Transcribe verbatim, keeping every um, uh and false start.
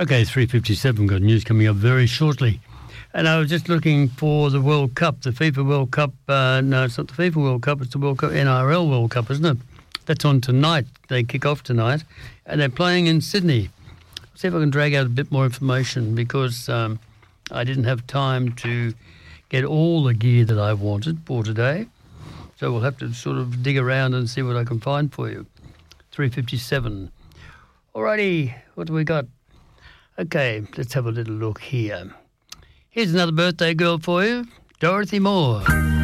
Okay, three fifty-seven, got news coming up very shortly. And I was just looking for the World Cup, the FIFA World Cup. Uh, no, it's not the FIFA World Cup, it's the World Cup, N R L World Cup, isn't it? That's on tonight. They kick off tonight. And they're playing in Sydney. See if I can drag out a bit more information because um, I didn't have time to get all the gear that I wanted for today. So we'll have to sort of dig around and see what I can find for you. three fifty-seven. Alrighty, what do we got? Okay, let's have a little look here. Here's another birthday girl for you, Dorothy Moore.